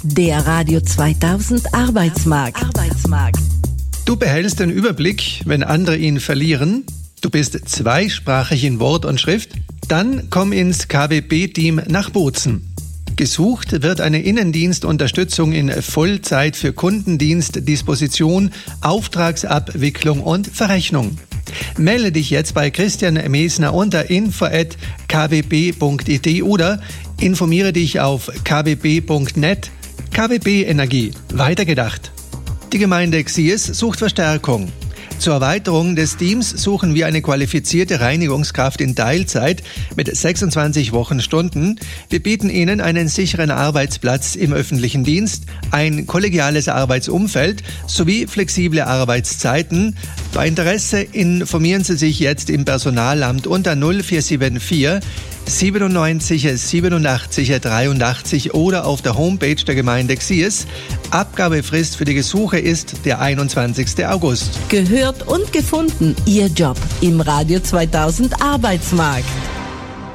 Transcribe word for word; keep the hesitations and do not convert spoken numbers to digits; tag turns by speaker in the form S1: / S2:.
S1: Der Radio zweitausend Arbeitsmarkt. Arbeitsmarkt.
S2: Du behältst den Überblick, wenn andere ihn verlieren. Du bist zweisprachig in Wort und Schrift. Dann komm ins K W B-Team nach Bozen. Gesucht wird eine Innendienstunterstützung in Vollzeit für Kundendienst, Disposition, Auftragsabwicklung und Verrechnung. Melde dich jetzt bei Christian Mesner unter info at k w b punkt i t oder informiere dich auf k w b punkt net. K W B Energie. Weitergedacht. Die Gemeinde Xies sucht Verstärkung. Zur Erweiterung des Teams suchen wir eine qualifizierte Reinigungskraft in Teilzeit mit sechsundzwanzig Wochenstunden. Wir bieten Ihnen einen sicheren Arbeitsplatz im öffentlichen Dienst, ein kollegiales Arbeitsumfeld sowie flexible Arbeitszeiten. Bei Interesse informieren Sie sich jetzt im Personalamt unter null vier sieben vier siebenundneunzig siebenundachtzig dreiundachtzig oder auf der Homepage der Gemeinde Xies. Abgabefrist für die Gesuche ist der einundzwanzigster August.
S1: Gehört und gefunden, Ihr Job im Radio zweitausend Arbeitsmarkt.